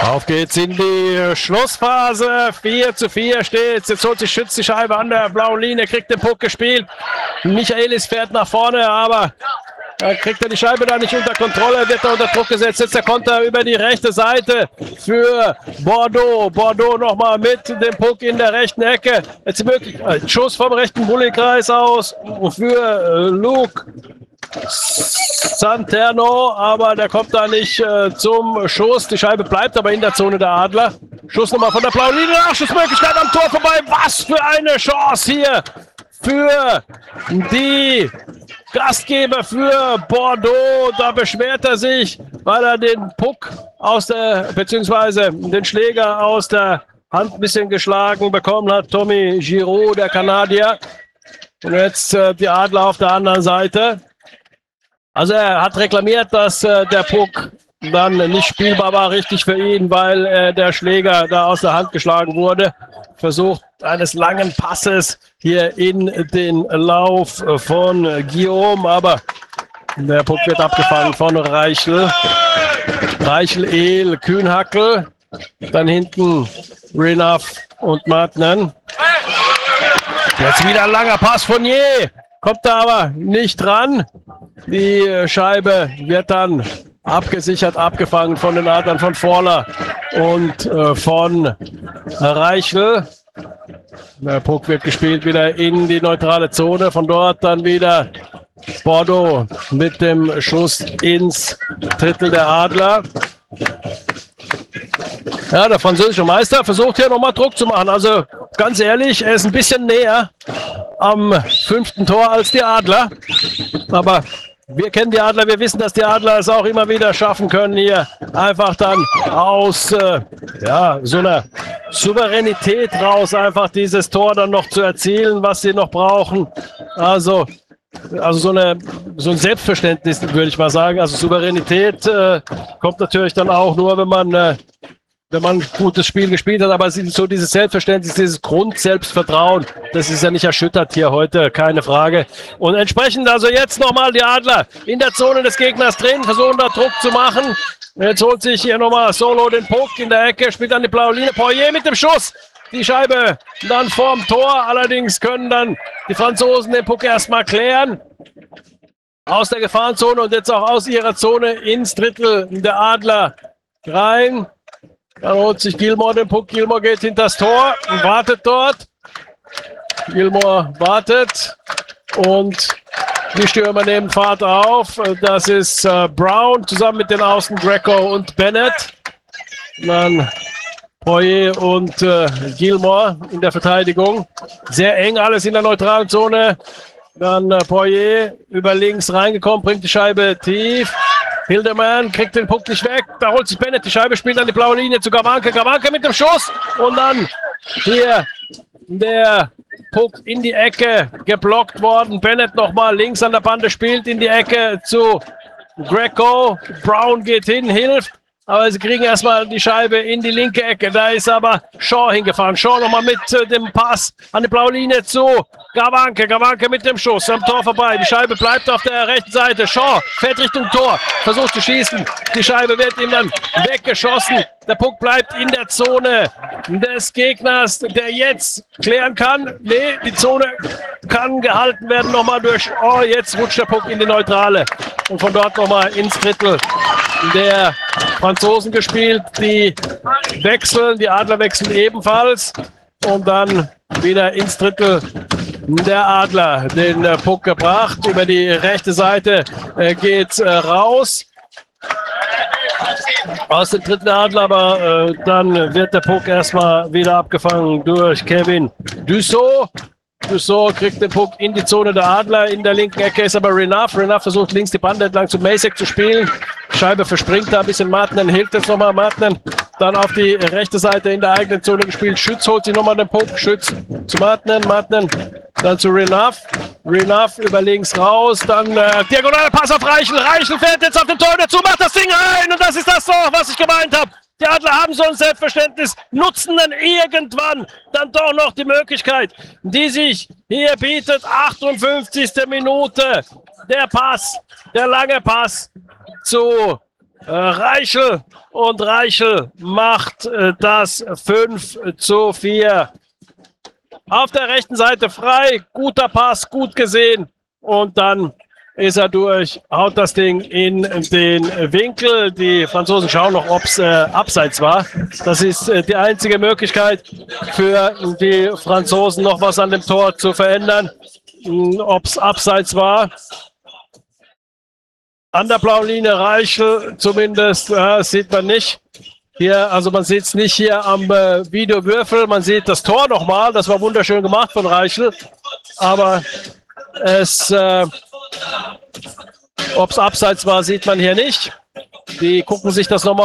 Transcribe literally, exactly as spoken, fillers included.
Auf geht's in die Schlussphase. vier zu vier steht's. Jetzt holt sich Schütz die Scheibe an der blauen Linie, kriegt den Puck gespielt. Michaelis fährt nach vorne, aber da kriegt er die Scheibe da nicht unter Kontrolle, wird er unter Druck gesetzt. Jetzt der Konter über die rechte Seite für Bordeaux. Bordeaux nochmal mit dem Puck in der rechten Ecke. Jetzt möglich, ein Schuss vom rechten Bulli-Kreis aus für Luke Santerno, aber der kommt da nicht äh, zum Schuss. Die Scheibe bleibt aber in der Zone der Adler. Schuss nochmal von der blauen Linie. Nachschussmöglichkeit am Tor vorbei. Was für eine Chance hier für die Gastgeber, für Bordeaux. Da beschwert er sich, weil er den Puck aus der, beziehungsweise den Schläger aus der Hand ein bisschen geschlagen bekommen hat. Tommy Giraud, der Kanadier. Und jetzt äh, die Adler auf der anderen Seite. Also er hat reklamiert, dass äh, der Puck dann nicht spielbar war, richtig für ihn, weil äh, der Schläger da aus der Hand geschlagen wurde. Versucht eines langen Passes hier in den Lauf von Guillaume, aber der Puck wird abgefangen von Reichel. Reichel, El, Kühnhackel, dann hinten Renaf und Martnen. Jetzt wieder ein langer Pass von Je. Kommt da aber nicht dran. Die Scheibe wird dann abgesichert, abgefangen von den Adlern von Forler und äh, von Reichel. Der Puck wird gespielt wieder in die neutrale Zone. Von dort dann wieder Bordeaux mit dem Schuss ins Drittel der Adler. Ja, der französische Meister versucht hier nochmal Druck zu machen. Also ganz ehrlich, er ist ein bisschen näher am fünften Tor als die Adler. Aber wir kennen die Adler, wir wissen, dass die Adler es auch immer wieder schaffen können, hier einfach dann aus äh, ja, so einer Souveränität raus einfach dieses Tor dann noch zu erzielen, was sie noch brauchen. Also, also so, eine, so ein Selbstverständnis, würde ich mal sagen. Also Souveränität äh, kommt natürlich dann auch nur, wenn man äh, wenn man ein gutes Spiel gespielt hat, aber so dieses Selbstverständnis, dieses Grundselbstvertrauen, das ist ja nicht erschüttert hier heute, keine Frage. Und entsprechend also jetzt nochmal die Adler in der Zone des Gegners drin, versuchen da Druck zu machen. Jetzt holt sich hier nochmal Solo den Puck in der Ecke, spielt dann die blaue Linie. Poirier mit dem Schuss, die Scheibe dann vorm Tor. Allerdings können dann die Franzosen den Puck erstmal klären. Aus der Gefahrenzone und jetzt auch aus ihrer Zone ins Drittel der Adler rein. Dann holt sich Gilmore den Puck. Gilmore geht hinter das Tor und wartet dort. Gilmore wartet und die Stürmer nehmen Fahrt auf. Das ist äh, Brown zusammen mit den Außen Greco und Bennett. Und dann Poirier und äh, Gilmore in der Verteidigung. Sehr eng alles in der neutralen Zone. Dann äh, Poirier über links reingekommen, bringt die Scheibe tief. Hildemann kriegt den Puck nicht weg. Da holt sich Bennett die Scheibe, spielt dann die blaue Linie zu Gawanke. Gawanke mit dem Schuss. Und dann hier der Puck in die Ecke geblockt worden. Bennett nochmal links an der Bande, spielt in die Ecke zu Greco. Brown geht hin, hilft. Aber sie kriegen erstmal die Scheibe in die linke Ecke. Da ist aber Shaw hingefahren. Shaw nochmal mit äh, dem Pass an die blaue Linie zu Gawanke. Gawanke mit dem Schuss am Tor vorbei. Die Scheibe bleibt auf der rechten Seite. Shaw fährt Richtung Tor, versucht zu schießen. Die Scheibe wird ihm dann weggeschossen. Der Puck bleibt in der Zone des Gegners, der jetzt klären kann. Nee, die Zone kann gehalten werden nochmal durch. Oh, jetzt rutscht der Puck in die Neutrale. Und von dort nochmal ins Drittel der Franzosen gespielt. Die wechseln, die Adler wechseln ebenfalls. Und dann wieder ins Drittel der Adler den äh, Puck gebracht. Über die rechte Seite äh, geht äh, raus. Aus dem dritten Adler, aber äh, dann wird der Puck erstmal wieder abgefangen durch Kevin Dussault. Dussault kriegt den Puck in die Zone der Adler. In der linken Ecke ist aber Renaf. Renaf versucht links die Bande entlang zu Masek zu spielen. Scheibe verspringt da ein bisschen. Martinen hilft jetzt nochmal. Martinen dann auf die rechte Seite in der eigenen Zone gespielt. Schütz holt sich nochmal den Puck. Schütz zu Martinen. Martinen dann zu Renaf. Renaf über links raus. Dann äh, diagonaler Pass auf Reichel. Reichel fährt jetzt auf den Tor dazu, macht das Ding rein. Und das ist das Tor, was ich gemeint habe. Die Adler haben so ein Selbstverständnis, nutzen dann irgendwann dann doch noch die Möglichkeit, die sich hier bietet. achtundfünfzigste Minute. Der Pass, der lange Pass zu Äh, Reichel und Reichel macht äh, das fünf zu vier. Auf der rechten Seite frei, guter Pass, gut gesehen. Und dann ist er durch, haut das Ding in den Winkel. Die Franzosen schauen noch, ob es äh, abseits war. Das ist äh, die einzige Möglichkeit für die Franzosen, noch was an dem Tor zu verändern. Ob es abseits war. An der blauen Linie Reichel zumindest, äh, sieht man nicht. Hier, also man sieht es nicht hier am äh, Videowürfel. Man sieht das Tor nochmal. Das war wunderschön gemacht von Reichel. Aber es, äh, ob es abseits war, sieht man hier nicht. Die gucken sich das nochmal